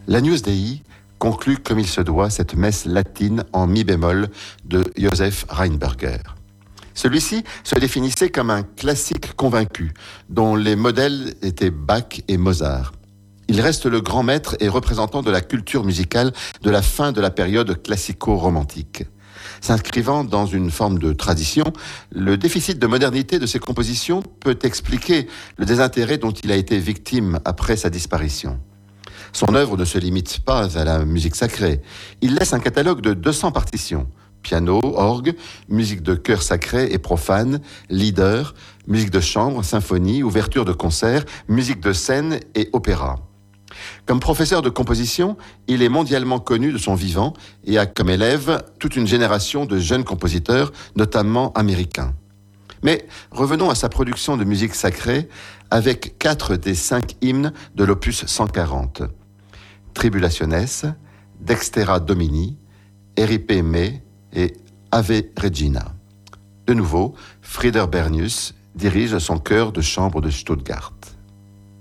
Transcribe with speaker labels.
Speaker 1: L'Agnus Dei conclut comme il se doit cette messe latine en mi bémol de Joseph Rheinberger. Celui-ci se définissait comme un classique convaincu, dont les modèles étaient Bach et Mozart. Il reste le grand maître et représentant de la culture musicale de la fin de la période classico-romantique. S'inscrivant dans une forme de tradition, le déficit de modernité de ses compositions peut expliquer le désintérêt dont il a été victime après sa disparition. Son œuvre ne se limite pas à la musique sacrée. Il laisse un catalogue de 200 partitions. Piano, orgue, musique de chœur sacré et profane, lieder, musique de chambre, symphonie, ouverture de concert, musique de scène et opéra. Comme professeur de composition, il est mondialement connu de son vivant et a comme élève toute une génération de jeunes compositeurs, notamment américains. Mais revenons à sa production de musique sacrée avec 4 des 5 hymnes de l'opus 140. Tribulationes, Dextera Domini, Eripe Me et Ave Regina. De nouveau, Frieder Bernius dirige son chœur de chambre de Stuttgart.